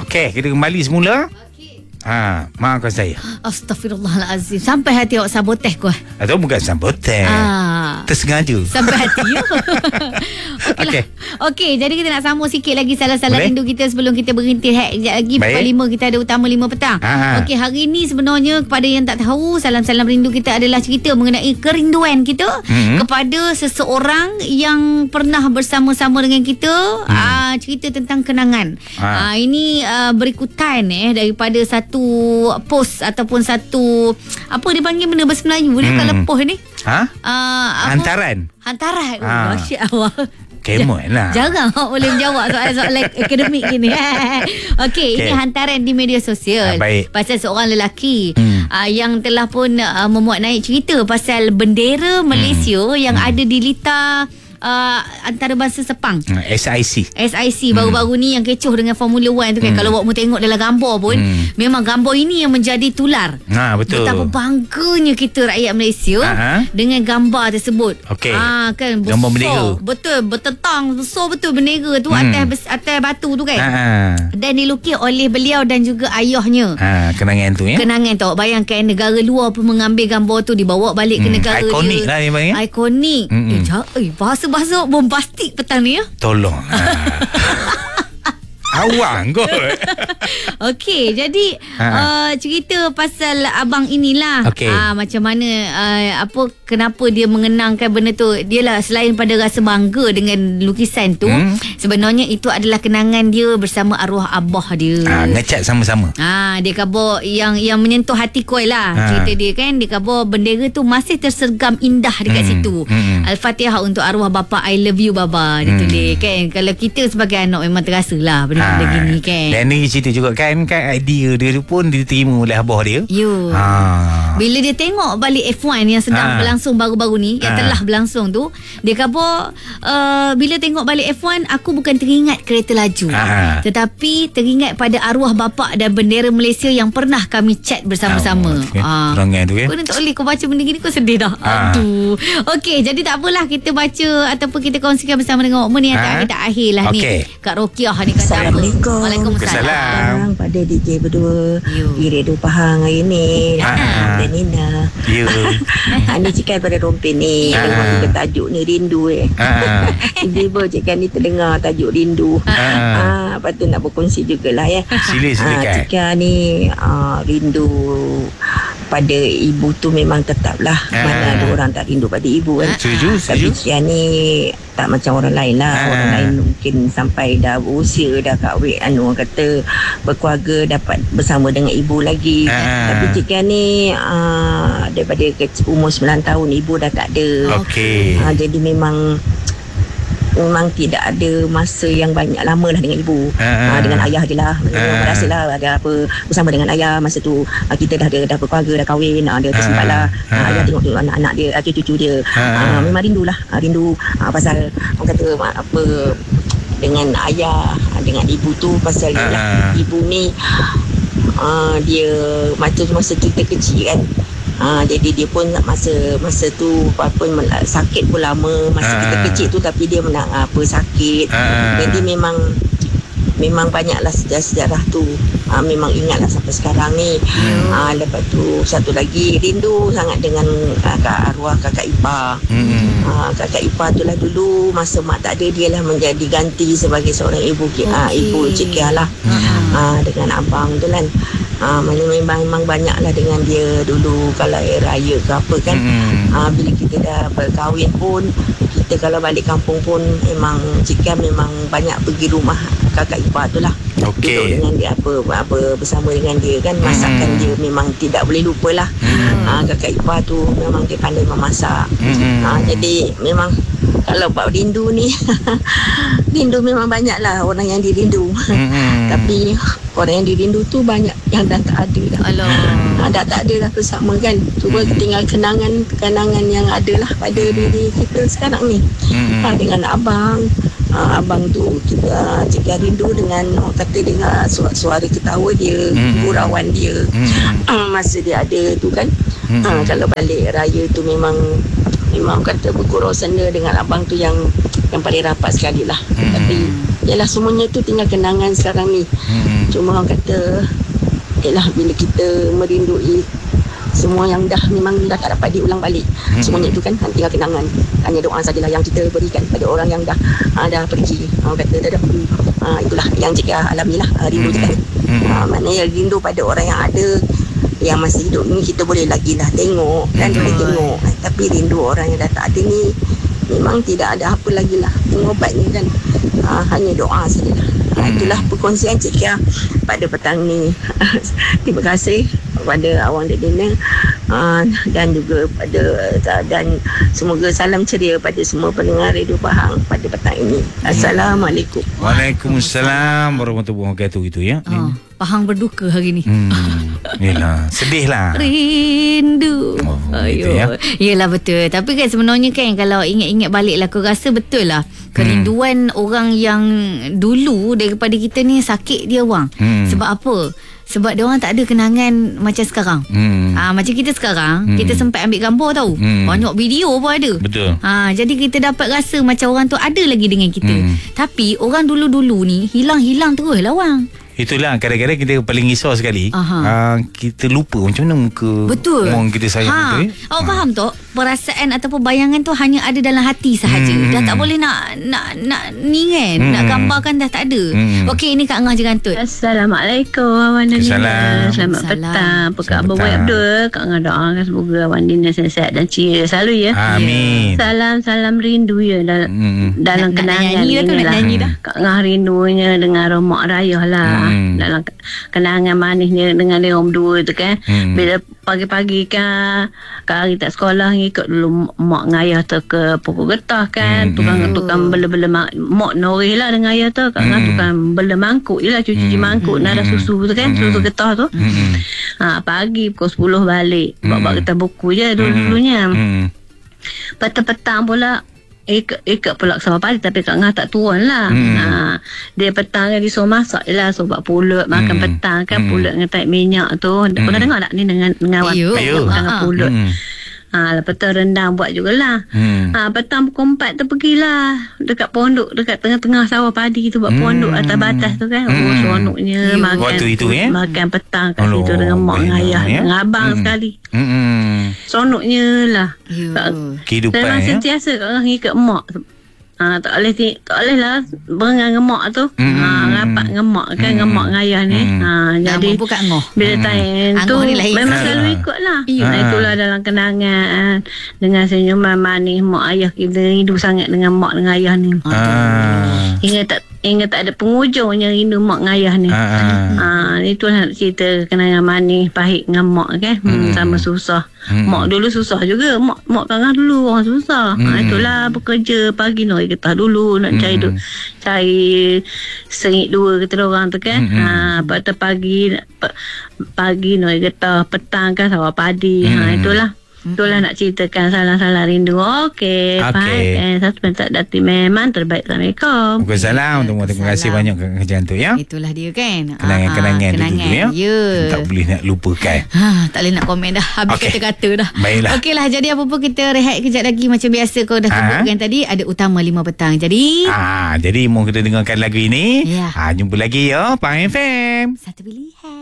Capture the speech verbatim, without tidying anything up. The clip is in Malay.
Okey, kita kembali semula. Ha, maafkan saya. Astaghfirullahalazim. Sampai hati awak saboteh kau. Atau bukan saboteh. Ah. Tersengaja. Sampai hati. Okey. Okey. Okey, jadi kita nak sambung sikit lagi salah-salah rindu kita sebelum kita berhenti. Hek, sekejap lagi pukul lima kita ada utama lima petang. Ha. Okey, hari ni sebenarnya kepada yang tak tahu, salam-salam rindu kita adalah cerita mengenai kerinduan kita mm-hmm. kepada seseorang yang pernah bersama-sama dengan kita. Mm. Ah, cerita tentang kenangan. Ha. Ah, ini uh, berikutan eh daripada satu satu post ataupun satu apa dia panggil benda bahasa Melayu dia hmm. kalau post ni ha uh, hantaran hantaran ha. Oh, asyik awak Kemot lah. Jarang awak boleh menjawab soalan-soalan akademik gini. Okey, okay. Ini hantaran di media sosial. Ha, baik. Pasal seorang lelaki hmm. uh, yang telah pun uh, memuat naik cerita pasal bendera Malaysia hmm. yang hmm. ada di litar Uh, antarabangsa Sepang S I C S I C baru-baru hmm. ni yang kecoh dengan Formula One tu kan. hmm. Kalau awak mau tengok dalam gambar pun hmm. memang gambar ini yang menjadi tular. Ha, betul. Betapa bangganya kita rakyat Malaysia ha? dengan gambar tersebut. Okey. Ha, kan besar, gambar bendera. Betul, bertetang besar betul bendera tu hmm. atas atas batu tu kan. Ha. Dan dilukis oleh beliau dan juga ayahnya. Ha, kenangan tu ya. Kenangan tu bayangkan negara luar pun mengambil gambar tu dibawa balik hmm. ke negara dia. Ikonik lah dia panggil. Ikonik. Hmm. Eh, ja- eh, bahasa bahasa bombastik petang ni ya. Tolong. Awang kot. Okey, jadi ha. uh, cerita pasal abang inilah. Okay. Uh, macam mana uh, apa kenapa dia mengenangkan benda tu. Dialah selain pada rasa bangga dengan lukisan tu, hmm. sebenarnya itu adalah kenangan dia bersama arwah abah dia. Ha, ngecat sama-sama. Ha, dia khabar yang yang menyentuh hati koi lah. Ha. Cerita dia kan, dia khabar bendera tu masih tersergam indah dekat hmm. situ. Hmm. Al-Fatihah untuk arwah bapa, I love you baba, dia hmm. tulis kan. Kalau kita sebagai anak memang terasa lah benda Ha, gini kan. Dan ni cerita juga kan, kan idea dia pun diterima oleh abah dia. Yo. Ha. Bila dia tengok balik F one yang sedang ha. berlangsung baru-baru ni, yang ha. telah berlangsung tu, dia kata uh, bila tengok balik F one, aku bukan teringat kereta laju, ha. tetapi teringat pada arwah bapa dan bendera Malaysia yang pernah kami cat bersama-sama. Ha. Terangan tu kan. Kau tak boleh kau baca benda gini, kau sedih dah. Ha. Aduh. Okey, jadi tak apalah, kita baca ataupun kita kongsikan bersama dengan Okman ni yang ha. tak akhir lah okay. ni. Kak Rokiah ni kata apa? Assalamualaikum. Waalaikumsalam. Pada D J berdua di Radio Pahang hari ni. Dan Nina. Ya. Ini cakap pada rompi ni. Tengok kita tajuk ni rindu eh. Tiba-tiba cakap ni terdengar tajuk rindu. Ah, lepas tu nak berkongsi jugalah ya. Sila silakan. Cakap ni rindu pada ibu tu memang tetaplah. Mana ada orang tak rindu pada ibu kan. Setuju, setuju. Tapi cakap ni tak macam orang lain lah. Orang lain mungkin sampai dah berusia, dah kahwin, anu orang kata berkeluarga, dapat bersama dengan ibu lagi. Ha. Tapi jika ni uh, daripada umur sembilan tahun ibu dah tak ada. Okey. Uh, jadi memang memang tidak ada masa yang banyak lama lah dengan ibu. Ha. Uh, dengan ayah je lah. Memang rasa lah ada apa bersama dengan ayah masa tu. Uh, kita dah ada dah berkeluarga, dah kahwin, uh, dia tersimpan lah. Uh, ayah tengok tu anak-anak dia, cucu-cucu dia. Uh, memang rindulah. Uh, rindu uh, pasal orang kata apa dengan ayah, dengan ibu tu pasal uh. lah, ibu ni uh, dia masa masa kita kecil kan, uh, jadi dia pun masa masa tu apa sakit pun lama masa uh. kita kecil tu, tapi dia menang apa sakit, uh. jadi memang memang banyaklah sejarah-sejarah tu. Ha, memang ingatlah sampai sekarang ni. Hmm. Ha, lepas tu satu lagi rindu sangat dengan kakak arwah kakak ipar. Hmm. Ha, kakak ipar tu lah dulu masa mak tak ada, dia lah menjadi ganti sebagai seorang ibu. Okay. Ha, ibu Cik Kia lah. Hmm. Ha, dengan abang tu kan. Ha, memang, memang banyaklah dengan dia dulu kalau air raya ke apa kan. Hmm. Ha, bila kita dah berkahwin pun, kita kalau balik kampung pun memang Cik Kia memang banyak pergi rumah kakak ipar tu lah. Okay. Duduk dengan dia apa apa bersama dengan dia kan, masakan hmm. dia memang tidak boleh lupa lah. hmm. ha, kakak ipar tu memang dia pandai memasak. hmm. ha, jadi memang kalau bab rindu ni rindu memang banyak lah orang yang dirindu. hmm. Tapi orang yang dirindu tu banyak yang dah tak ada dah. ha, dah tak ada dah bersama kan. Cuba hmm. tinggal kenangan kenangan yang ada lah pada diri kita sekarang ni. hmm. ha, dengan abang. Uh, abang tu kita cakap rindu dengan orang kata dengar suara, suara ketawa dia, mm-hmm. gurauan dia. mm-hmm. uh, masa dia ada tu kan. mm-hmm. uh, kalau balik raya tu memang memang kata bergurau senda dengan abang tu yang yang paling rapat sekali lah. Hmm. Tapi yalah semuanya tu tinggal kenangan sekarang ni. Hmm. Cuma orang kata yalah bila kita merindui semua yang dah memang dah tak dapat diulang balik. Hmm. Semuanya itu kan tinggal kenangan. Hanya doa sajalah yang kita berikan pada orang yang dah ha, dah pergi. Orang kata dah dah pergi. Ha, itulah yang Cik alami lah, rindu kita. Hmm. Ha, maknanya rindu pada orang yang ada, yang masih hidup ni kita boleh lagi lah tengok kan, boleh tengok. Tapi rindu orang yang dah tak ada ni memang tidak ada apa lagi lah pengobatnya kan. Ha, hanya doa sajalah. Ha, itulah perkongsian Cik Kia pada petang ni. Terima kasih kepada Awang Dedina uh, dan juga pada uh, dan semoga salam ceria pada semua pendengar Radio Pahang pada petang ini. Assalamualaikum. Waalaikumsalam warahmatullahi wabarakatuh. Itu ya. Oh, Pahang berduka hari ni. Hmm. Yelah, sedih lah. Rindu. Oh, Ayuh. gitu ya. Yelah betul. Tapi kan sebenarnya kan kalau ingat-ingat balik lah, aku rasa betul lah kerinduan hmm. orang yang dulu daripada kita ni sakit dia orang. Hmm. Sebab apa? Sebab dia orang tak ada kenangan macam sekarang. Hmm. Ha, macam kita sekarang, hmm. kita sempat ambil gambar tau. Hmm. Banyak video pun ada. Betul. Ha, jadi kita dapat rasa macam orang tu ada lagi dengan kita. Hmm. Tapi orang dulu-dulu ni hilang-hilang terus lah orang. Itulah kadang-kadang kita paling risau sekali. Uh, kita lupa macam mana muka betul. orang kita sayang ha. tu. Eh? Awak Ha. faham tak? Perasaan ataupun bayangan tu hanya ada dalam hati sahaja. Hmm. Dah tak boleh nak nak nak ni kan, hmm. nak gambarkan dah tak ada. Hmm. Okey, ini Kak Ngah Jerantut. Assalamualaikum Abang Dina. Assalamualaikum. Selamat Salam. petang. Apa khabar Boy Abdul? Kak Ngah doakan semoga Abang Dina sihat dan ceria selalu ya. Amin. Salam-salam rindu ya dalam, Hmm. dalam Nak- nak kenangan nyanyi dah tu, nak lah. nyanyi dah. Kak Ngah rindunya dengan Romak Raya lah. Hmm. Dalam kenangan manisnya dengan dia orang berdua tu kan. Hmm. Bila pagi-pagi kan Kak Ari tak sekolah, ngikut dulu mak dengan ayah tu ke pokok getah kan. Hmm. Tukang-tukang bela-bela mak, mak noreh lah dengan ayah tu. Kak Ngah Hmm. tukang bela mangkuk je lah, cuci-cuci Hmm. mangkuk, Hmm. nada susu tu kan, susu getah tu. Hmm. Ha, pagi pukul sepuluh balik. Hmm. Buat-buat kita buku je dulu-dulunya. Hmm. Petang-petang pula Ikat, ikat pula sama pagi. Tapi Kak Ngah tak turun lah. Hmm. Ha, dia petang kan dia suruh masak je lah. Suruh buat pulut. Makan Hmm. petang kan. Hmm. Pulut dengan taik minyak tu. Hmm. Pernah dengar tak ni dengan, dengan awak? Ayuh. Ayuh. Dengan Ha-ha. pulut. Hmm. Ha, lepas tu rendang buat jugalah. Hmm. Ha, petang pukul empat tu pergilah dekat pondok, dekat tengah-tengah sawah padi tu, buat Hmm. pondok atas batas tu kan. Oh, Hmm. seronoknya Yo. makan. Waktu itu, eh? Makan petang kat Alah, situ dengan mak dengan baiklah, ayah, ya. dengan abang Hmm. sekali. Hmm. Seronoknya lah. Yo. Kehidupan Memang ya. sentiasa Kak Ngah ngikut mak. Ha, tak boleh tak boleh lah berenang dengan mak tu. Hmm. Ha, rapat dengan mak kan, dengan Hmm. mak dengan ayah ni. Hmm. Ha, jadi Nama pun Kak Ngah. bila Hmm. time tu Angah ni lain memang sekali. selalu ikut lah. Ya. Ha, itulah dalam kenangan dengan senyuman manis mak ayah kita, rindu sangat dengan mak dengan ayah ni. Ah. Hingga tak hingga tak ada pengujungnya rindu mak dengan ayah ni. Ah. Ha, itulah nak cerita kenangan manis pahit dengan mak kan. Hmm. Hmm. Sama susah. Hmm. Mak dulu susah juga. Mak mak Kak Ngah dulu orang susah. Hmm. Ha, itulah bekerja pagi nak getah dulu nak cari Hmm. tu cari sengit dua kita orang tu kan. Hmm. Ha, lepas tu pagi pa- pagi nak getah, petang kan sawah padi. Ha, Hmm. itulah. Itulah nak ceritakan salah-salah rindu. Okey. Okey. Baik. Eh, saya sebentar Dati memang terbaik. Assalamualaikum. Waalaikumsalam. Terima terima kasih Waalaikumsalam. banyak Kak Jerantut ya. Itulah dia kan. Kenangan-kenangan Ah, tu dulu ya. Ya. Tak boleh nak lupakan. Ha, tak boleh nak komen dah. Habis Okey. kata-kata dah. Baiklah. Okeylah, jadi apa pun kita rehat kejap lagi. Macam biasa kau dah Ha? sebutkan tadi. Ada utama lima petang. Jadi Ah, jadi mau kita dengarkan lagu ini. Ya. Ah, jumpa lagi ya Pahang F M. satu pilihan.